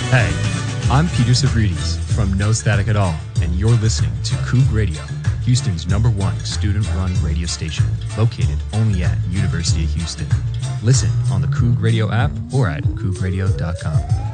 Hey, I'm Peter Savridis from No Static at All, and you're listening to Coug Radio, Houston's #1 student-run radio station, located only at University of Houston. Listen on the Coug Radio app or at cougradio.com.